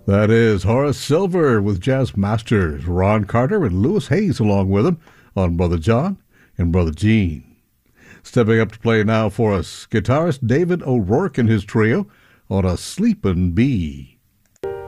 That is Horace Silver with jazz masters Ron Carter and Louis Hayes along with him on Brother John and Brother Gene. Stepping up to play now for us, guitarist David O'Rourke and his trio on A Sleepin' Bee.